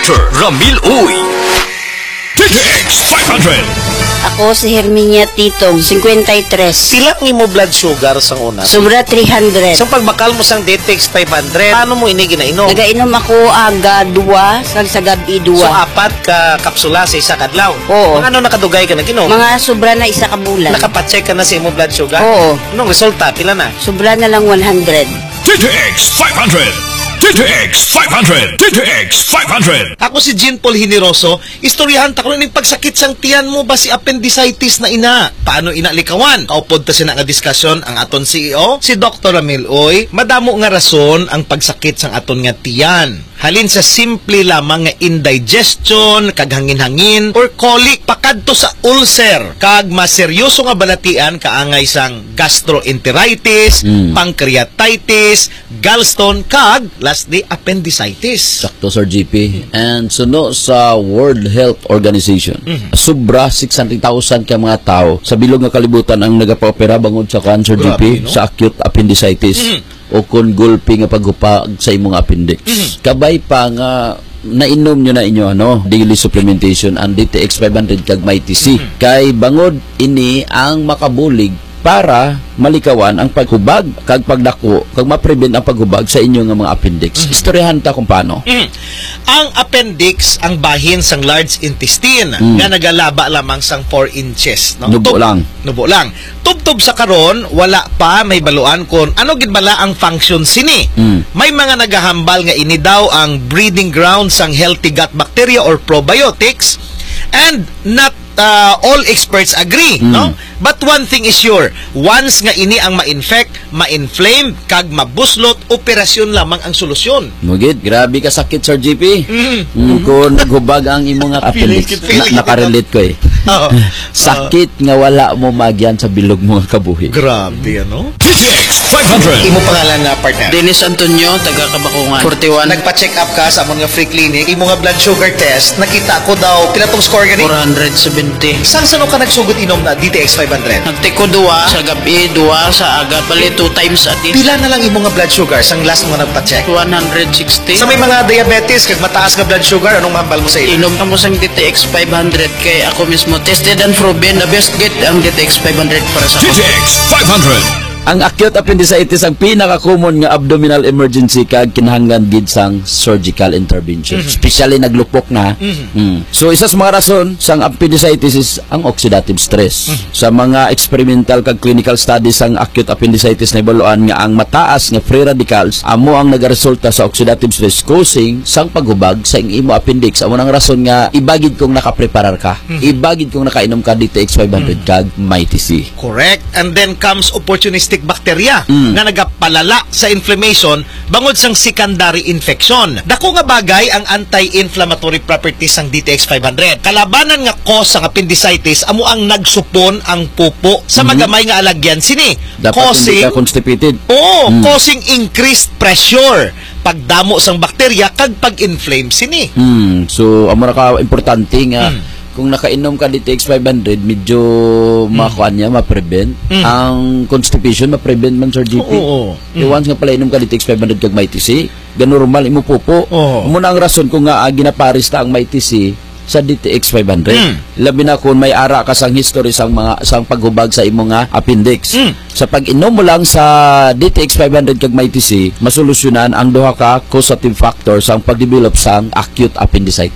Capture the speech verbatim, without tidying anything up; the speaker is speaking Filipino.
Doctor Ramil Uy. D T X five hundred. Ako si Herminia Titong, fifty-three. Sila ang imo blood sugar sa una. Sobra three hundred. So pagbakal mo sang D T X five hundred, paano mo ini ginainom? Nagainom ako aga duwa, sa sa gabi So duwa. apat ka kapsula sa isa kadlaw. Oo. Mga ano nakadugay ka naginom? Mga sobra na isa ka bulan. Nakapacheck ka na sa imo blood sugar? Oo. Anong resulta? Pila na? Sobra na lang one hundred. D T X five hundred. D T X five hundred. D T X five hundred. Ako si Jean Paul Generoso, istoryahan ta ko ning pagsakit sang tiyan mo ba si appendicitis na ina? Paano inalikawan? Kaupod ta sina nga diskusyon ang aton C E O, si Doctor Ramil Uy. Madamo nga rason ang pagsakit sang aton nga tiyan. Halin sa simple lamang nga indigestion, kag hangin-hangin, or colic, pakadto sa ulcer, kag maseryoso nga balatian kaangay sang gastroenteritis, Mm. pancreatitis, gallstone, kag lastly appendicitis. Sakto, Sir G P. And suno sa World Health Organization, sobra six hundred thousand ka mga tao sa bilog nga kalibutan ang nagapaopera bangod sa cancer, G Grabe, P, no? sa acute appendicitis o kung gulpi nga paghupag sa imong appendix. Kabay pa nga nainom nyo na inyo ano daily supplementation ang D T X five hundred kag may T C. Kay bangod ini ang makabulig para malikawan ang paghubag kag pagdako kag ma-prevent ang paghubag sa inyo nga mga appendix. Istoryahan ta kung paano. Mm. Ang appendix ang bahin sang large intestine Mm. nga nagalaba lamang sang four inches. No? Nubo Tub- lang. Nubo lang. Tubtob sa karon, wala pa may baluan kon ano gid bala ang function sini. Mm. May mga nagahambal nga ini daw ang breeding ground sang healthy gut bacteria or probiotics, and not uh, all experts agree, Mm. no? But one thing is sure, once nga ini ang ma-infect, ma-inflame, kag mabuslot, operasyon lamang ang solusyon. Mugid, grabe ka sakit, Sir G P. Mm. Mm, kung naghubag ang imong nga Feeling appendix, it, feeling it, na, nakarelate ko eh. Oo. Sakit nga wala mo magyan sa bilog mo nga kabuhi. Grabe, ano? D T X five hundred. Imo pangalan na partner? Dennis Antonio, taga Kabakungan. forty-one, Nagpa-check up ka sa among nga free clinic, imo nga blood sugar test, nakita ko daw, pila tong score gani? four hundred seventy. Saan saan ka nagsugod inom na D T X five hundred? Nagtiko duwa sa gabi, duwa sa aga, bali two times a day. Pila na lang imo nga blood sugar sang last mo nagpa-check? one hundred sixty. Sa may mga diabetes, kag mataas nga blood sugar, anong mambal mo sa ilo? Inom ka mo sang D T X five hundred kay ako mismo tested and proven the best get ang D T X five hundred para sa D T ako. X five hundred. Ang acute appendicitis ang pinaka-common nga abdominal emergency kag kinahanglan gid sang surgical intervention. Especially naglupok na. Mm. So isa sa mga rason sang appendicitis is ang oxidative stress. Sa mga experimental kag clinical studies sang acute appendicitis na ibaluan nga ang mataas nga free radicals amo ang nagaresulta sa oxidative stress causing sang paghubag sa imo appendix. Amo nang rason nga ibagid kong nakapreparar ka. Ibagid kong nakainom ka D T X five hundred kag may T C. Correct. And then comes opportunistic bacteria Mm. na nagapalala sa inflammation bangod sang secondary infection. Dako nga bagay ang anti-inflammatory properties sang D T X five hundred. Kalabanan nga cause sang appendicitis amo ang nagsupon ang pupo sa magamay nga alagyan sini. Dapat causing hindi ka constipated. Oo, Mm. causing increased pressure, pagdamo sang bakterya kag pag-inflame sini. Hmm, so amo ra ka importante nga kung nakainom ka D T X five hundred medyo makuan niya ma-prevent ang constipation ma-prevent man, Sir G P. Oo. E once nga pala inom ka D T X five hundred kag may T C, ganormal imo pupo. Oo. Muna ang rason kung nga ah, ginaparis ta ang may T C sa D T X five hundred. Mm. Labi na kung may ara ka sang history sang mga sang paghubag sa imo nga appendix. Mm. Sa pag-inom mo lang sa D T X five hundred kag may T C, masolusyonan ang duha ka causative factor sang pag-develop sang acute appendicitis.